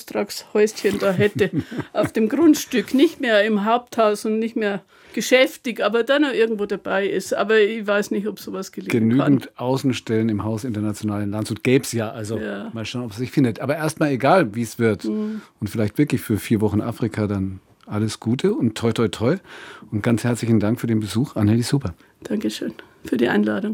Auftragshäuschen da hätte, auf dem Grundstück, nicht mehr im Haupthaus und nicht mehr geschäftig, aber dann noch irgendwo dabei ist. Aber ich weiß nicht, ob sowas gelingen kann. Genügend Außenstellen im Haus International in Landshut gäbe es ja. Also mal schauen, ob es sich findet. Aber erstmal egal, wie es wird. Und vielleicht wirklich für 4 Wochen Afrika dann alles Gute und toi, toi, toi. Und ganz herzlichen Dank für den Besuch, Anneli Super. Dankeschön für die Einladung.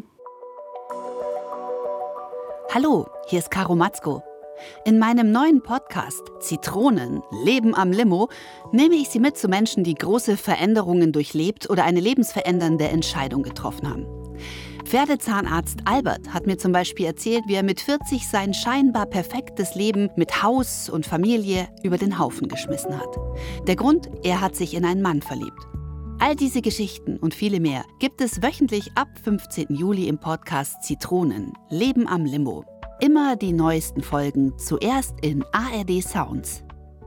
Hallo, hier ist Caro Matzko. In meinem neuen Podcast Zitronen, Leben am Limo nehme ich Sie mit zu Menschen, die große Veränderungen durchlebt oder eine lebensverändernde Entscheidung getroffen haben. Pferdezahnarzt Albert hat mir zum Beispiel erzählt, wie er mit 40 sein scheinbar perfektes Leben mit Haus und Familie über den Haufen geschmissen hat. Der Grund, er hat sich in einen Mann verliebt. All diese Geschichten und viele mehr gibt es wöchentlich ab 15. Juli im Podcast Zitronen, Leben am Limo. Immer die neuesten Folgen, zuerst in ARD Sounds.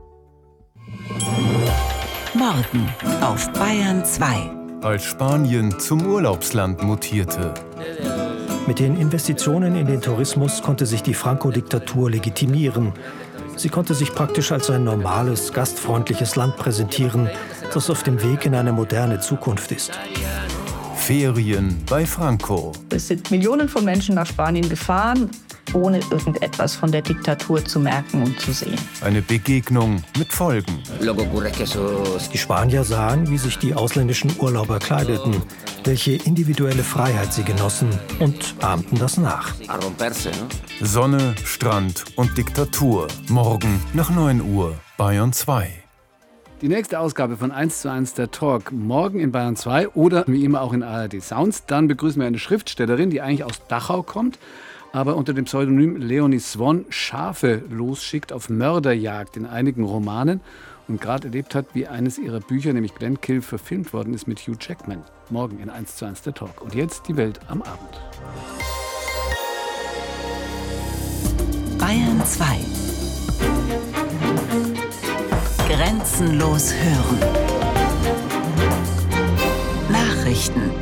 Morgen auf Bayern 2. Als Spanien zum Urlaubsland mutierte. Mit den Investitionen in den Tourismus konnte sich die Franco-Diktatur legitimieren. Sie konnte sich praktisch als ein normales, gastfreundliches Land präsentieren, das auf dem Weg in eine moderne Zukunft ist. Ferien bei Franco. Es sind Millionen von Menschen nach Spanien gefahren, ohne irgendetwas von der Diktatur zu merken und zu sehen. Eine Begegnung mit Folgen. Die Spanier sahen, wie sich die ausländischen Urlauber kleideten, welche individuelle Freiheit sie genossen und ahmten das nach. Sonne, Strand und Diktatur. Morgen nach 9 Uhr, Bayern 2. Die nächste Ausgabe von 1:1 der Talk morgen in Bayern 2 oder wie immer auch in ARD Sounds. Dann begrüßen wir eine Schriftstellerin, die eigentlich aus Dachau kommt, aber unter dem Pseudonym Leonie Swan Schafe losschickt auf Mörderjagd in einigen Romanen und gerade erlebt hat, wie eines ihrer Bücher, nämlich Glenkill, verfilmt worden ist mit Hugh Jackman. Morgen in 1:1 der Talk. Und jetzt die Welt am Abend. Bayern 2. Grenzenlos hören. Nachrichten.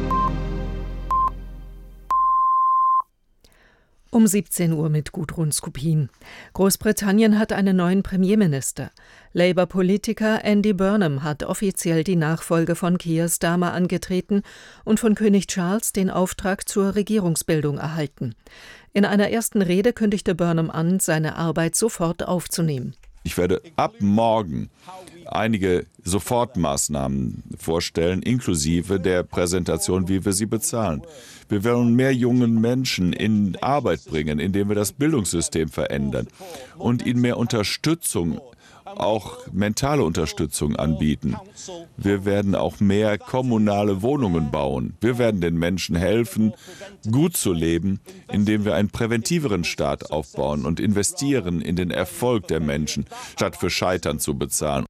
Um 17 Uhr mit Gudrun Skupin. Großbritannien hat einen neuen Premierminister. Labour-Politiker Andy Burnham hat offiziell die Nachfolge von Keir Starmer angetreten und von König Charles den Auftrag zur Regierungsbildung erhalten. In einer ersten Rede kündigte Burnham an, seine Arbeit sofort aufzunehmen. Ich werde ab morgen einige Sofortmaßnahmen vorstellen, inklusive der Präsentation, wie wir sie bezahlen. Wir werden mehr jungen Menschen in Arbeit bringen, indem wir das Bildungssystem verändern und ihnen mehr Unterstützung, auch mentale Unterstützung anbieten. Wir werden auch mehr kommunale Wohnungen bauen. Wir werden den Menschen helfen, gut zu leben, indem wir einen präventiveren Staat aufbauen und investieren in den Erfolg der Menschen, statt für Scheitern zu bezahlen.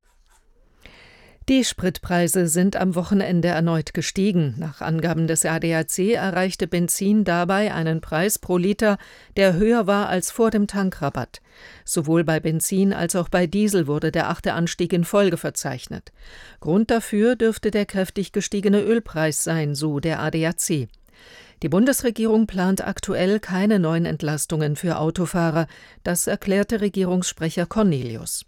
Die Spritpreise sind am Wochenende erneut gestiegen. Nach Angaben des ADAC erreichte Benzin dabei einen Preis pro Liter, der höher war als vor dem Tankrabatt. Sowohl bei Benzin als auch bei Diesel wurde der 8. Anstieg in Folge verzeichnet. Grund dafür dürfte der kräftig gestiegene Ölpreis sein, so der ADAC. Die Bundesregierung plant aktuell keine neuen Entlastungen für Autofahrer, das erklärte Regierungssprecher Cornelius.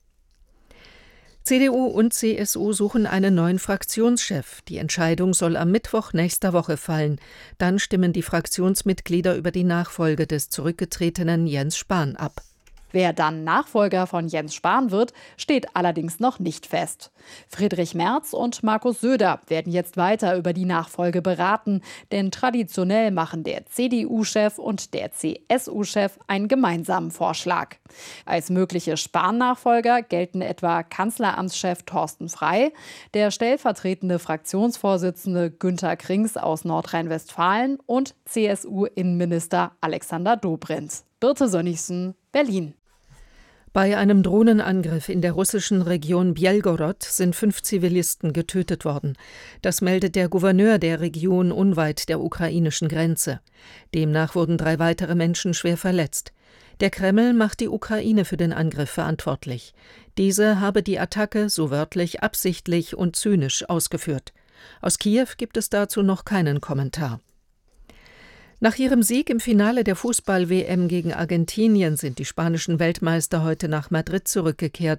CDU und CSU suchen einen neuen Fraktionschef. Die Entscheidung soll am Mittwoch nächster Woche fallen. Dann stimmen die Fraktionsmitglieder über die Nachfolge des zurückgetretenen Jens Spahn ab. Wer dann Nachfolger von Jens Spahn wird, steht allerdings noch nicht fest. Friedrich Merz und Markus Söder werden jetzt weiter über die Nachfolge beraten, denn traditionell machen der CDU-Chef und der CSU-Chef einen gemeinsamen Vorschlag. Als mögliche Spahn-Nachfolger gelten etwa Kanzleramtschef Thorsten Frey, der stellvertretende Fraktionsvorsitzende Günther Krings aus Nordrhein-Westfalen und CSU-Innenminister Alexander Dobrindt. Birte Sönnigsen, Berlin. Bei einem Drohnenangriff in der russischen Region Bjelgorod sind 5 Zivilisten getötet worden. Das meldet der Gouverneur der Region unweit der ukrainischen Grenze. Demnach wurden 3 weitere Menschen schwer verletzt. Der Kreml macht die Ukraine für den Angriff verantwortlich. Diese habe die Attacke, so wörtlich, absichtlich und zynisch ausgeführt. Aus Kiew gibt es dazu noch keinen Kommentar. Nach ihrem Sieg im Finale der Fußball-WM gegen Argentinien sind die spanischen Weltmeister heute nach Madrid zurückgekehrt,